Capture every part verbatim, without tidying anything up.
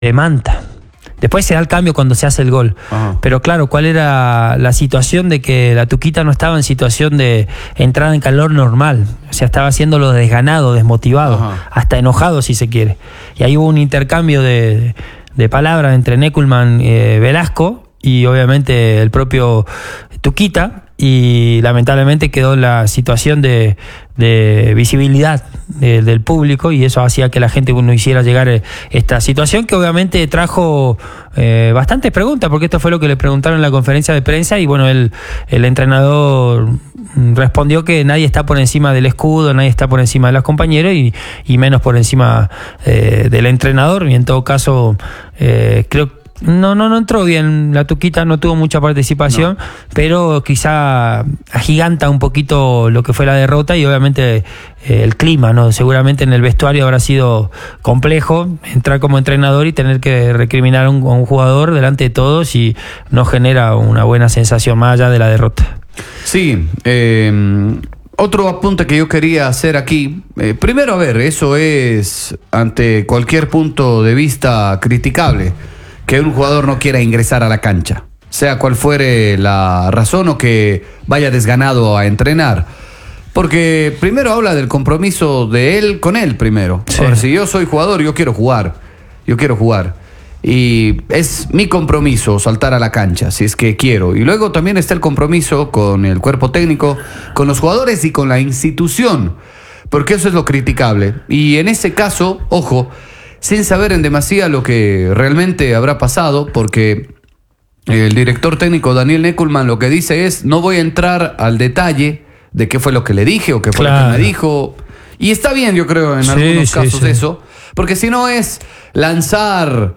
de Manta. Después se da el cambio cuando se hace el gol. Ajá. Pero claro, ¿cuál era la situación de que la Tuquita no estaba en situación de entrada en calor normal? O sea, estaba haciéndolo desganado, desmotivado, Ajá. hasta enojado si se quiere. Y ahí hubo un intercambio de, de palabras entre Neckelman, eh, Velasco y obviamente el propio Tuquita. Y lamentablemente quedó la situación de, de visibilidad de, del público, y eso hacía que la gente no hiciera llegar esta situación, que obviamente trajo eh, bastantes preguntas, porque esto fue lo que le preguntaron en la conferencia de prensa, y bueno, el, el entrenador respondió que nadie está por encima del escudo, nadie está por encima de los compañeros y, y menos por encima eh, del entrenador, y en todo caso eh, creo que No, no, no entró bien. La Tuquita no tuvo mucha participación, no. pero quizá agiganta un poquito lo que fue la derrota y obviamente eh, el clima, ¿no? Seguramente en el vestuario habrá sido complejo entrar como entrenador y tener que recriminar a un, a un jugador delante de todos, y no genera una buena sensación más allá de la derrota. Sí, eh, otro apunte que yo quería hacer aquí. Eh, primero, a ver, eso es ante cualquier punto de vista criticable, que un jugador no quiera ingresar a la cancha, sea cual fuere la razón, o que vaya desganado a entrenar. Porque primero habla del compromiso de él con él primero. Sí. A ver, si yo soy jugador, yo quiero jugar. Yo quiero jugar. Y es mi compromiso saltar a la cancha, si es que quiero. Y luego también está el compromiso con el cuerpo técnico, con los jugadores y con la institución. Porque eso es lo criticable. Y en ese caso, ojo, sin saber en demasía lo que realmente habrá pasado, porque el director técnico Daniel Neckelman lo que dice es: no voy a entrar al detalle de qué fue lo que le dije o qué fue claro. lo que me dijo. Y está bien, yo creo, en sí, algunos sí, casos sí. eso, porque si no es lanzar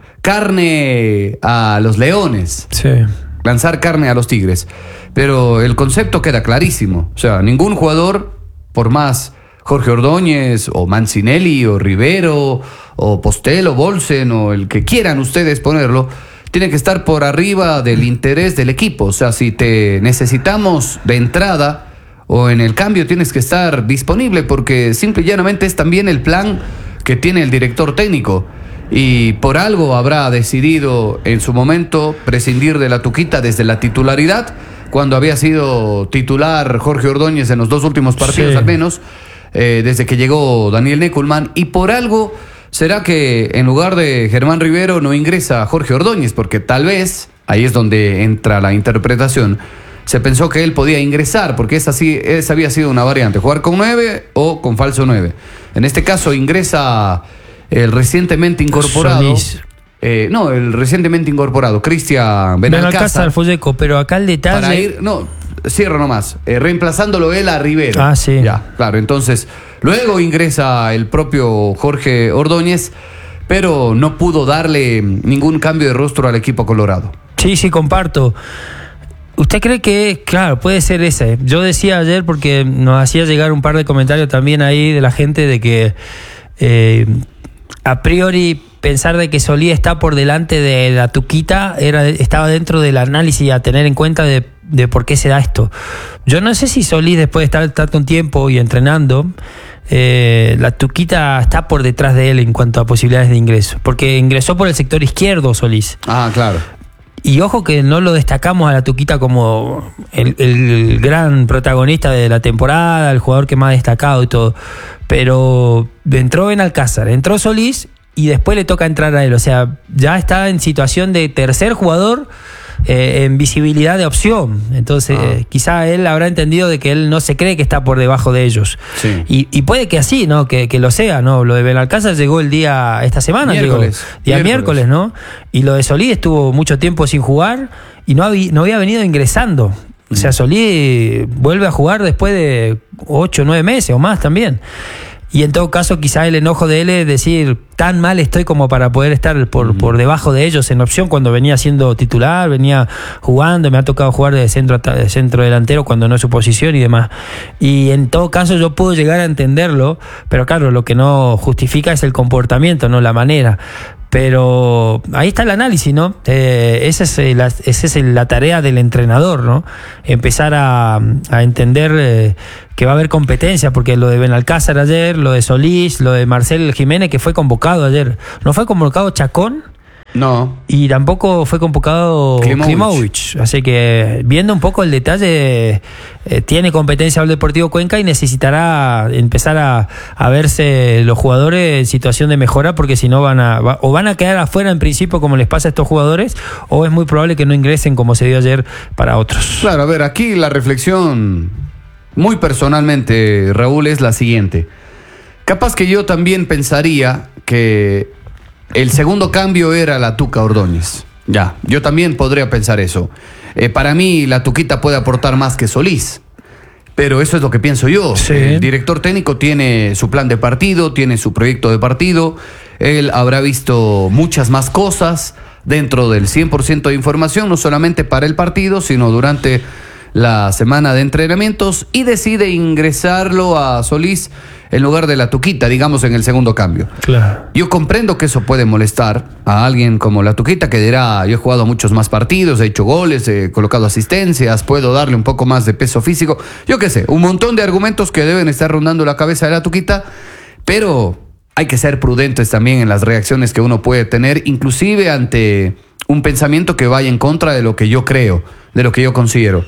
carne a los leones, sí. lanzar carne a los tigres. Pero el concepto queda clarísimo. O sea, ningún jugador, por más Jorge Ordóñez o Mancinelli o Rivero o Postel o Bolsen o el que quieran ustedes ponerlo, tiene que estar por arriba del interés del equipo. O sea, si te necesitamos de entrada o en el cambio, tienes que estar disponible, porque simple y llanamente es también el plan que tiene el director técnico. Y por algo habrá decidido en su momento prescindir de la Tuquita desde la titularidad, cuando había sido titular Jorge Ordóñez en los dos últimos partidos, sí. al menos, eh, desde que llegó Daniel Neckelman. Y por algo será que en lugar de Germán Rivero no ingresa Jorge Ordóñez, porque tal vez, ahí es donde entra la interpretación, se pensó que él podía ingresar, porque esa, sí, esa había sido una variante, jugar con nueve o con falso nueve. En este caso ingresa el recientemente incorporado... Eh, no, el recientemente incorporado, Cristian Benalcázar. Benalcázar Folleco, pero acá el detalle... Para ir, no, cierro nomás, eh, reemplazándolo él a Rivero. Ah, sí. Ya, claro, entonces, luego ingresa el propio Jorge Ordóñez, pero no pudo darle ningún cambio de rostro al equipo colorado. Sí, sí, comparto. ¿Usted cree que, claro, puede ser ese? Yo decía ayer, porque nos hacía llegar un par de comentarios también ahí de la gente, de que eh, a priori pensar de que Solís está por delante de la Tuquita era, estaba dentro del análisis a tener en cuenta de, de por qué se da esto. Yo no sé si Solís, después de estar tanto tiempo y entrenando, eh, la Tuquita está por detrás de él en cuanto a posibilidades de ingreso, porque ingresó por el sector izquierdo Solís. Ah, claro. Y ojo que no lo destacamos a la Tuquita como el, el gran protagonista de la temporada, el jugador que más ha destacado y todo. Pero entró Benalcázar, entró Solís y después le toca entrar a él. O sea, ya está en situación de tercer jugador eh, en visibilidad de opción. Entonces, ah. eh, quizá él habrá entendido de que él no se cree que está por debajo de ellos. Sí. Y, y puede que así, ¿no? Que, que lo sea, ¿no? Lo de Benalcázar llegó el día, esta semana, miércoles, llegó, día miércoles. miércoles, ¿no? Y lo de Solís estuvo mucho tiempo sin jugar y no había, no había venido ingresando. O sea, Solís vuelve a jugar después de ocho o nueve meses o más también. Y en todo caso, quizá el enojo de él es decir, tan mal estoy como para poder estar por, uh-huh. por debajo de ellos en opción, cuando venía siendo titular, venía jugando, me ha tocado jugar de centro, de centro delantero cuando no es su posición y demás. Y en todo caso yo puedo llegar a entenderlo, pero claro, lo que no justifica es el comportamiento, no la manera. Pero ahí está el análisis, ¿no? Eh, esa es, la, esa es la tarea del entrenador, ¿no? Empezar a, a entender eh, que va a haber competencia, porque lo de Benalcázar ayer, lo de Solís, lo de Marcel Jiménez, que fue convocado ayer. ¿No fue convocado Chacón? No. Y tampoco fue convocado Klimovic. Así que, viendo un poco el detalle, eh, tiene competencia el Deportivo Cuenca y necesitará empezar a, a verse los jugadores en situación de mejora, porque si no van a va, o van a quedar afuera en principio, como les pasa a estos jugadores, o es muy probable que no ingresen como se dio ayer para otros. Claro, a ver, aquí la reflexión muy personalmente, Raúl, es la siguiente. Capaz que yo también pensaría que el segundo cambio era la Tuca Ordóñez. Ya, yo también podría pensar eso. Eh, para mí, la Tuquita puede aportar más que Solís. Pero eso es lo que pienso yo. Sí. El director técnico tiene su plan de partido, tiene su proyecto de partido. Él habrá visto muchas más cosas dentro del cien por ciento de información, no solamente para el partido, sino durante la semana de entrenamientos, y decide ingresarlo a Solís en lugar de la Tuquita, digamos, en el segundo cambio. Claro. Yo comprendo que eso puede molestar a alguien como la Tuquita, que dirá: yo he jugado muchos más partidos, he hecho goles, he colocado asistencias, puedo darle un poco más de peso físico. Yo qué sé, un montón de argumentos que deben estar rondando la cabeza de la Tuquita, pero hay que ser prudentes también en las reacciones que uno puede tener, inclusive ante un pensamiento que vaya en contra de lo que yo creo, de lo que yo considero.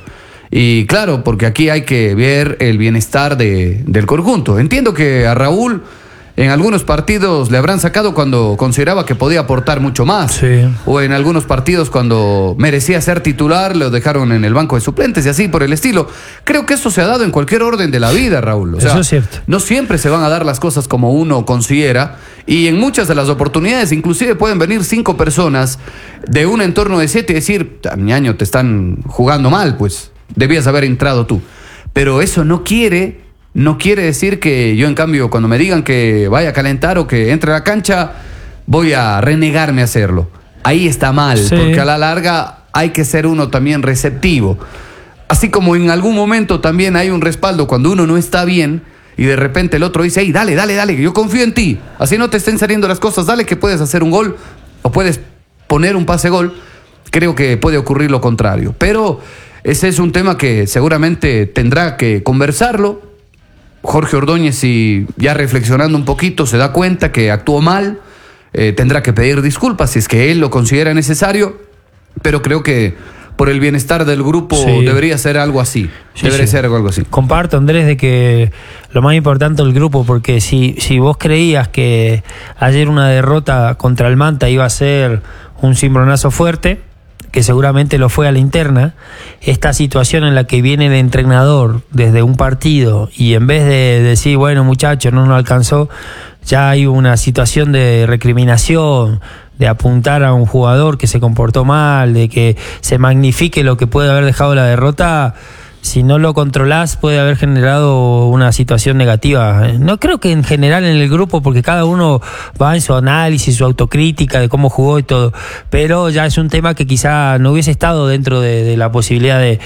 Y claro, porque aquí hay que ver el bienestar de, del conjunto. Entiendo que a Raúl en algunos partidos le habrán sacado cuando consideraba que podía aportar mucho más. Sí. O en algunos partidos cuando merecía ser titular, lo dejaron en el banco de suplentes y así por el estilo. Creo que eso se ha dado en cualquier orden de la vida, Raúl. O sea, eso es cierto. No siempre se van a dar las cosas como uno considera, y en muchas de las oportunidades inclusive pueden venir cinco personas de un entorno de siete y decir: ñaño, te están jugando mal, pues debías haber entrado tú. Pero eso no quiere, no quiere decir que yo, en cambio, cuando me digan que vaya a calentar o que entre a la cancha, voy a renegarme a hacerlo. Ahí está mal, sí. Porque a la larga hay que ser uno también receptivo. Así como en algún momento también hay un respaldo cuando uno no está bien y de repente el otro dice: hey, dale, dale, dale, yo confío en ti. Así no te estén saliendo las cosas, dale, que puedes hacer un gol o puedes poner un pase gol. Creo que puede ocurrir lo contrario. Pero ese es un tema que seguramente tendrá que conversarlo Jorge Ordóñez, si ya reflexionando un poquito se da cuenta que actuó mal, eh, tendrá que pedir disculpas si es que él lo considera necesario, pero creo que por el bienestar del grupo sí. debería ser algo así. Sí, debería sí. ser algo así. Comparto, Andrés, de que lo más importante es el grupo, porque si, si vos creías que ayer una derrota contra el Manta iba a ser un cimbronazo fuerte, que seguramente lo fue a la interna, esta situación en la que viene el entrenador desde un partido y en vez de decir, bueno, muchachos, no nos alcanzó, ya hay una situación de recriminación, de apuntar a un jugador que se comportó mal, de que se magnifique lo que puede haber dejado la derrota. Si no lo controlás, puede haber generado una situación negativa. No creo que en general en el grupo, porque cada uno va en su análisis, su autocrítica de cómo jugó y todo, pero ya es un tema que quizá no hubiese estado dentro de, de la posibilidad de,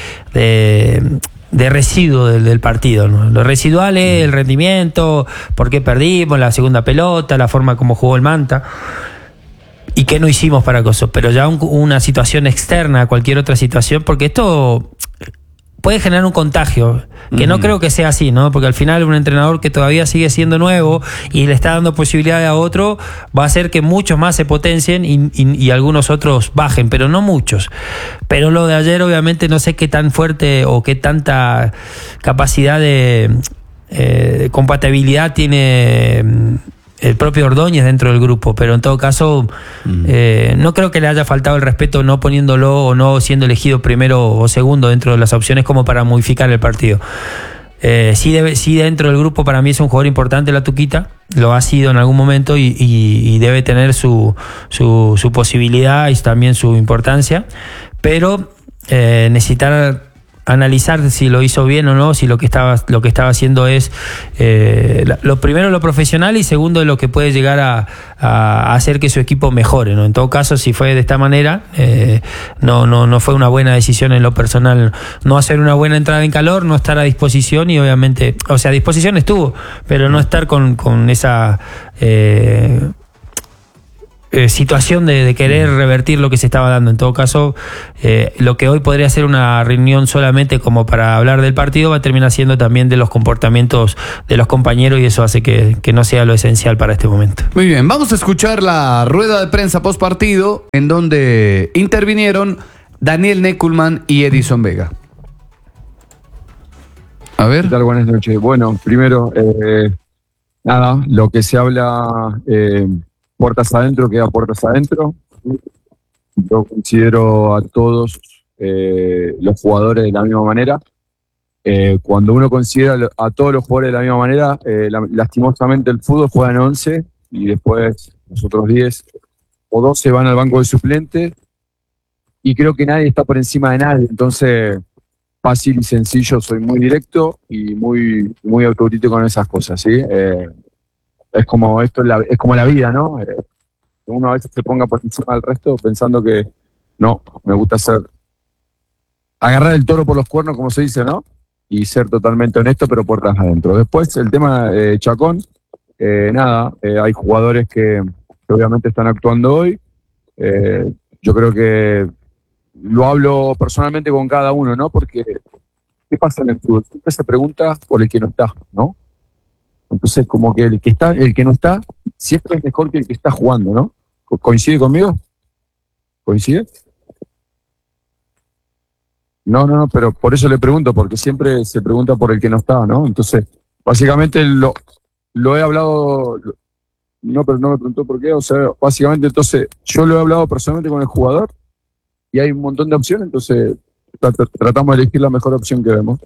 de, de residuo del, del partido, ¿no? Lo residual es el rendimiento, por qué perdimos, la segunda pelota, la forma como jugó el Manta y qué no hicimos para cosas, pero ya un, una situación externa a cualquier otra situación, porque esto puede generar un contagio, que uh-huh. no creo que sea así, ¿no? Porque al final un entrenador que todavía sigue siendo nuevo y le está dando posibilidades a otro, va a hacer que muchos más se potencien y, y, y algunos otros bajen, pero no muchos. Pero lo de ayer, obviamente, no sé qué tan fuerte o qué tanta capacidad de, eh, de compatibilidad tiene el propio Ordóñez dentro del grupo, pero en todo caso mm. eh, no creo que le haya faltado el respeto no poniéndolo o no siendo elegido primero o segundo dentro de las opciones como para modificar el partido. Eh, sí, debe, sí dentro del grupo para mí es un jugador importante la Tuquita, lo ha sido en algún momento y, y, y debe tener su, su, su posibilidad y también su importancia, pero eh, necesitar analizar si lo hizo bien o no, si lo que estaba lo que estaba haciendo es eh, lo primero lo profesional y segundo lo que puede llegar a, a hacer que su equipo mejore, ¿no? En todo caso, si fue de esta manera, eh, no, no, no fue una buena decisión en lo personal, no hacer una buena entrada en calor, no estar a disposición y obviamente, o sea, a disposición estuvo, pero no estar con, con esa eh, eh, situación de, de querer revertir lo que se estaba dando. En todo caso, eh, lo que hoy podría ser una reunión solamente como para hablar del partido va a terminar siendo también de los comportamientos de los compañeros, y eso hace que, que no sea lo esencial para este momento. Muy bien, vamos a escuchar la rueda de prensa post partido en donde intervinieron Daniel Neckelmann y Edison Vega. A ver. ¿Qué tal? Buenas noches. Bueno, primero, eh, nada, lo que se habla eh, puertas adentro queda puertas adentro. Yo considero a todos eh, los jugadores de la misma manera. Eh, cuando uno considera a todos los jugadores de la misma manera, eh, la, lastimosamente el fútbol juega en once y después los otros diez o doce van al banco de suplentes, y creo que nadie está por encima de nadie. Entonces, fácil y sencillo, soy muy directo y muy, muy autocrítico con esas cosas, ¿sí? Eh, es como esto, es, la, es como la vida, ¿no? Eh, uno a veces se ponga por encima del resto pensando que no, me gusta hacer, agarrar el toro por los cuernos, como se dice, ¿no? Y ser totalmente honesto, pero puertas adentro. Después, el tema de eh, Chacón, eh, nada, eh, hay jugadores que, que obviamente están actuando hoy. Eh, yo creo que lo hablo personalmente con cada uno, ¿no? Porque, ¿qué pasa en el fútbol? Siempre se pregunta por el que no está, ¿no? Entonces, como que el que está, el que no está, siempre es mejor que el que está jugando, ¿no? Co- ¿Coincide conmigo? ¿Coincide? No, no, no, pero por eso le pregunto, porque siempre se pregunta por el que no está, ¿no? Entonces, básicamente lo, lo he hablado, lo- no, pero no me preguntó por qué, o sea, básicamente entonces yo lo he hablado personalmente con el jugador y hay un montón de opciones, entonces tra- tratamos de elegir la mejor opción que vemos.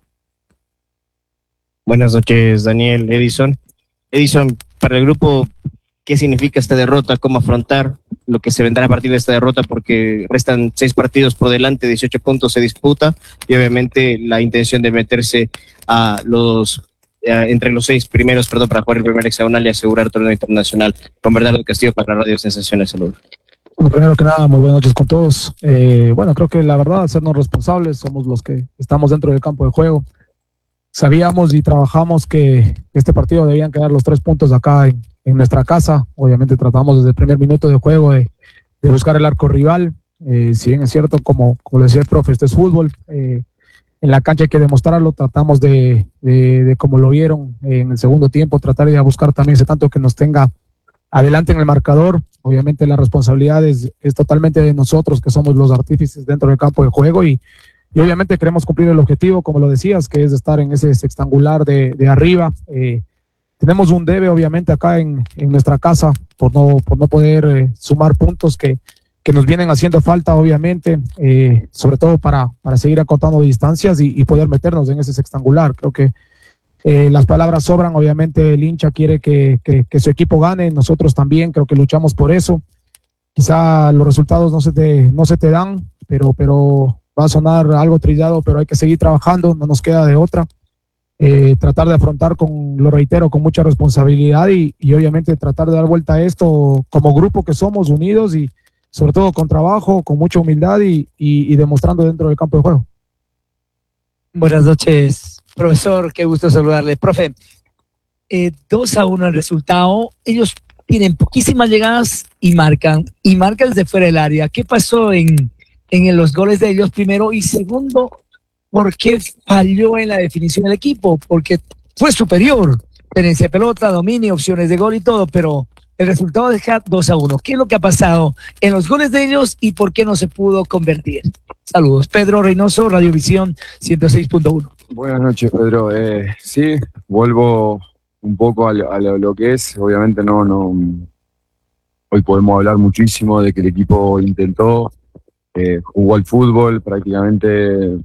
Buenas noches, Daniel, Edison. Edison, para el grupo, ¿qué significa esta derrota? ¿Cómo afrontar lo que se vendrá a partir de esta derrota? Porque restan seis partidos por delante, dieciocho puntos se disputa, y obviamente la intención de meterse a los eh, entre los seis primeros, perdón, para jugar el primer hexagonal y asegurar el torneo internacional. Con Bernardo Castillo para Radio Sensaciones. Salud. Bueno, primero que nada, muy buenas noches con todos. Eh, bueno, creo que la verdad, hacernos responsables, somos los que estamos dentro del campo de juego. Sabíamos y trabajamos que este partido debían quedar los tres puntos acá en, en nuestra casa. Obviamente tratamos desde el primer minuto de juego de, de buscar el arco rival. Eh, si bien es cierto, como, como decía el profe, este es fútbol. Eh, en la cancha hay que demostrarlo. Tratamos de, de, de, como lo vieron en el segundo tiempo, tratar de buscar también ese tanto que nos tenga adelante en el marcador. Obviamente la responsabilidad es, es totalmente de nosotros, que somos los artífices dentro del campo de juego, y, y obviamente queremos cumplir el objetivo, como lo decías, que es estar en ese sextangular de, de arriba. Eh, tenemos un debe obviamente acá en, en nuestra casa por no, por no poder eh, sumar puntos que, que nos vienen haciendo falta, obviamente, eh, sobre todo para, para seguir acortando distancias y, y poder meternos en ese sextangular. Creo que Eh, las palabras sobran. Obviamente el hincha quiere que, que, que su equipo gane, nosotros también creo que luchamos por eso. Quizá los resultados no se te, no se te dan, pero, pero va a sonar algo trillado, pero hay que seguir trabajando, no nos queda de otra. Eh, tratar de afrontar, con, lo reitero, con mucha responsabilidad y, y obviamente tratar de dar vuelta a esto como grupo que somos, unidos y sobre todo con trabajo, con mucha humildad y, y, y demostrando dentro del campo de juego. Buenas noches, profesor, qué gusto saludarle. Profe, eh, dos a uno el resultado. Ellos tienen poquísimas llegadas y marcan, y marcan desde fuera del área. ¿Qué pasó en, en los goles de ellos primero? Y segundo, ¿por qué falló en la definición del equipo? Porque fue superior, tenencia de pelota, dominio, opciones de gol y todo, pero el resultado deja dos a uno. ¿Qué es lo que ha pasado en los goles de ellos y por qué no se pudo convertir? Saludos. Pedro Reynoso, Radiovisión ciento seis punto uno. Buenas noches, Pedro. Eh, sí, vuelvo un poco a lo, a lo que es. Obviamente no, no. Hoy podemos hablar muchísimo de que el equipo intentó, eh, jugó al fútbol, prácticamente.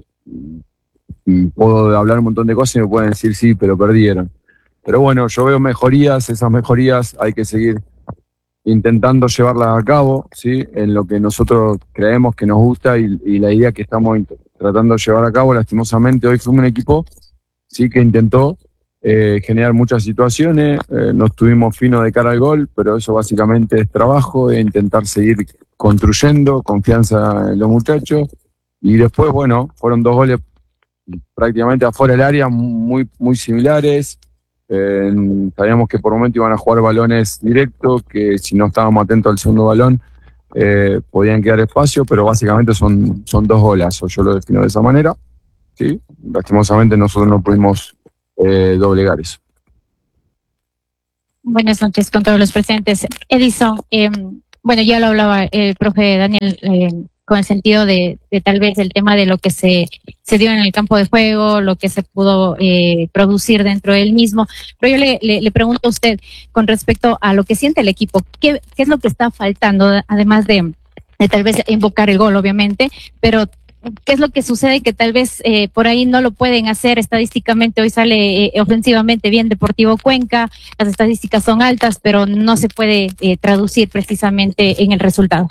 Y puedo hablar un montón de cosas y me pueden decir sí, pero perdieron. Pero bueno, yo veo mejorías, esas mejorías hay que seguir intentando llevarlas a cabo, ¿sí? En lo que nosotros creemos que nos gusta y, y la idea que estamos tratando de llevar a cabo. Lastimosamente hoy fuimos un equipo, sí, que intentó eh, generar muchas situaciones, eh, no estuvimos finos de cara al gol, pero eso básicamente es trabajo, e intentar seguir construyendo, confianza en los muchachos, y después, bueno, fueron dos goles prácticamente afuera del área, muy, muy similares. Eh, sabíamos que por momento iban a jugar balones directos, que si no estábamos atentos al segundo balón, eh, podían quedar espacio, pero básicamente son, son dos golazos, yo lo defino de esa manera. ¿Sí? Lastimosamente nosotros no pudimos eh, doblegar eso. Buenas noches con todos los presentes. Edison, eh, bueno, ya lo hablaba el profe Daniel eh, con el sentido de, de tal vez el tema de lo que se, se dio en el campo de juego, lo que se pudo eh, producir dentro del mismo. Pero yo le, le, le pregunto a usted con respecto a lo que siente el equipo, ¿qué, qué es lo que está faltando, además de, de tal vez invocar el gol, obviamente, pero ¿qué es lo que sucede que tal vez eh, por ahí no lo pueden hacer estadísticamente? Hoy sale eh, ofensivamente bien Deportivo Cuenca, las estadísticas son altas, pero no se puede eh, traducir precisamente en el resultado.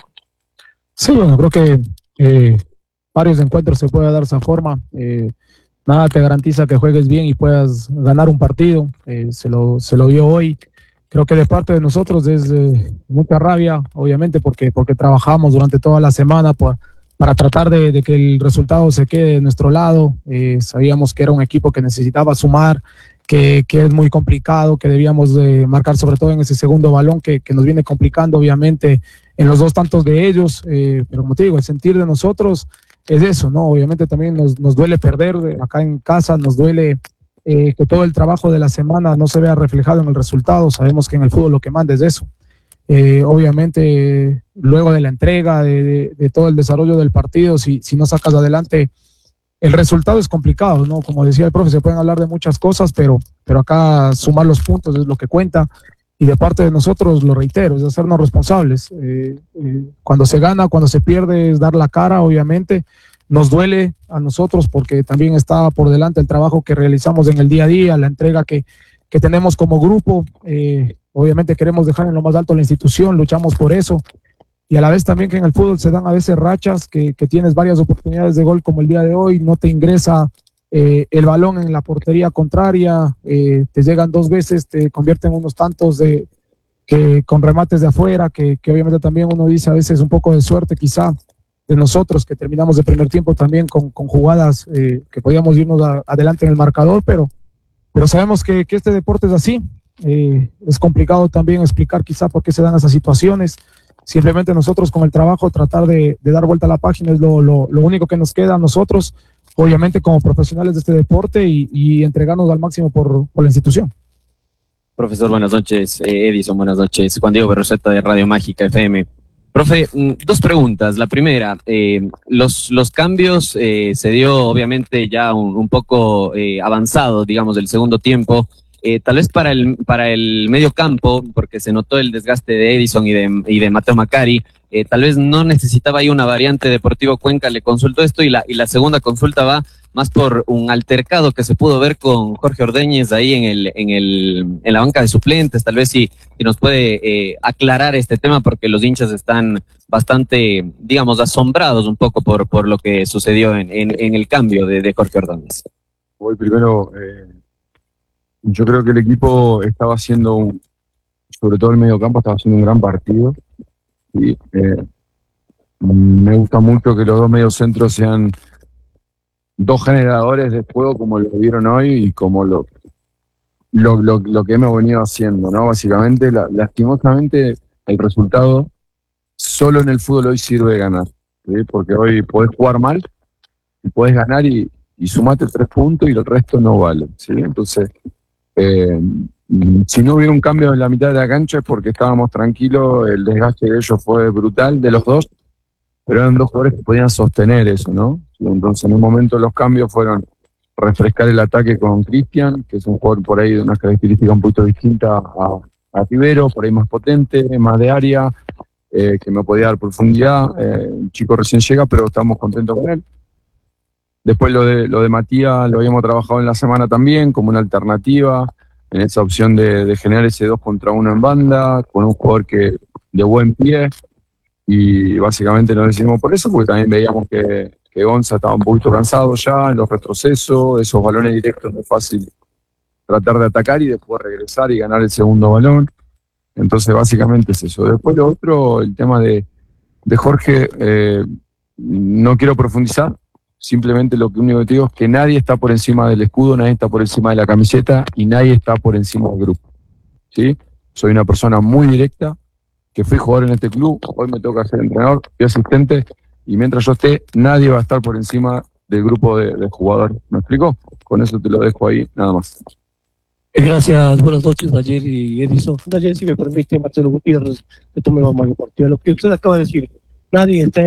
Sí, bueno, creo que eh, varios encuentros se puede dar esa forma. Eh, nada te garantiza que juegues bien y puedas ganar un partido. Eh, se lo, se lo vio hoy. Creo que de parte de nosotros es eh, mucha rabia, obviamente, porque, porque trabajamos durante toda la semana por para tratar de, de que el resultado se quede de nuestro lado. Eh, sabíamos que era un equipo que necesitaba sumar, que, que es muy complicado, que debíamos de marcar sobre todo en ese segundo balón que, que nos viene complicando obviamente en los dos tantos de ellos, eh, pero como te digo, el sentir de nosotros es eso, ¿no? Obviamente también nos, nos duele perder acá en casa, nos duele eh, que todo el trabajo de la semana no se vea reflejado en el resultado. Sabemos que en el fútbol lo que manda es eso. Eh, obviamente, luego de la entrega, de, de, de todo el desarrollo del partido, si, si no sacas adelante, el resultado es complicado, ¿no? Como decía el profe, se pueden hablar de muchas cosas, pero, pero acá sumar los puntos es lo que cuenta. Y de parte de nosotros, lo reitero, es hacernos responsables. Eh, eh, cuando se gana, cuando se pierde, es dar la cara, obviamente. Nos duele a nosotros porque también está por delante el trabajo que realizamos en el día a día, la entrega que, que tenemos como grupo. Eh, Obviamente queremos dejar en lo más alto la institución, luchamos por eso. Y a la vez también que en el fútbol se dan a veces rachas, que, que tienes varias oportunidades de gol como el día de hoy, no te ingresa eh, el balón en la portería contraria, eh, te llegan dos veces, te convierten unos tantos de, que, con remates de afuera, que, que obviamente también uno dice a veces un poco de suerte quizá de nosotros, que terminamos de primer tiempo también con, con jugadas eh, que podíamos irnos a, adelante en el marcador, pero, pero sabemos que, que este deporte es así. Eh, es complicado también explicar quizá por qué se dan esas situaciones. Simplemente nosotros con el trabajo tratar de, de dar vuelta a la página es lo, lo, lo único que nos queda a nosotros, obviamente como profesionales de este deporte, y, y entregarnos al máximo por, por la institución. Profesor, buenas noches. Eh, Edison, buenas noches. Juan Diego Berroseta de Radio Mágica F M. Profe, dos preguntas. La primera, eh, los, los cambios eh, se dio obviamente ya un, un poco eh, avanzado, digamos, del segundo tiempo. Eh, tal vez para el, para el medio campo, porque se notó el desgaste de Edison y de, y de Mateo Macari, eh, tal vez no necesitaba ahí una variante. Deportivo Cuenca le consultó esto, y la, y la segunda consulta va más por un altercado que se pudo ver con Jorge Ordóñez ahí en el, en el, en la banca de suplentes. Tal vez si, si nos puede eh, aclarar este tema, porque los hinchas están bastante, digamos, asombrados un poco por, por lo que sucedió en, en, en el cambio de, de Jorge Ordóñez. Voy primero, eh, yo creo que el equipo estaba haciendo, un, sobre todo el mediocampo, estaba haciendo un gran partido. Y eh, me gusta mucho que los dos mediocentros sean dos generadores de juego, como lo vieron hoy y como lo, lo, lo, lo que hemos venido haciendo, ¿no? Básicamente, la, lastimosamente, el resultado solo en el fútbol hoy sirve de ganar, ¿sí? Porque hoy podés jugar mal y podés ganar y, y sumate tres puntos y el resto no vale, ¿sí? Entonces, eh, si no hubiera un cambio en la mitad de la cancha es porque estábamos tranquilos, el desgaste de ellos fue brutal, de los dos, pero eran dos jugadores que podían sostener eso, ¿no? Entonces, en un momento los cambios fueron refrescar el ataque con Cristian, que es un jugador por ahí de unas características un poquito distintas a, a Rivero, por ahí más potente, más de área, eh, que me podía dar profundidad. Eh, el chico recién llega, pero estamos contentos con él. Después lo de, lo de Matías lo habíamos trabajado en la semana también, como una alternativa, en esa opción de, de generar ese dos contra uno en banda, con un jugador que de buen pie, y básicamente lo decidimos por eso, porque también veíamos que, que Gonza estaba un poquito cansado ya en los retrocesos, esos balones directos no es fácil tratar de atacar y después regresar y ganar el segundo balón. Entonces básicamente es eso. Después lo otro, el tema de, de Jorge, eh, no quiero profundizar, Simplemente lo que único que te digo es que nadie está por encima del escudo, nadie está por encima de la camiseta y nadie está por encima del grupo. ¿Sí? Soy una persona muy directa, que fui jugador en este club, hoy me toca ser entrenador, y asistente, y mientras yo esté, nadie va a estar por encima del grupo de, de jugadores. ¿Me explico? Con eso te lo dejo ahí, nada más. Gracias, buenas noches, Daniel y Edison. Daniel, si me permite, Marcelo Gutiérrez, que tomemos más partido. Lo que usted acaba de decir, nadie está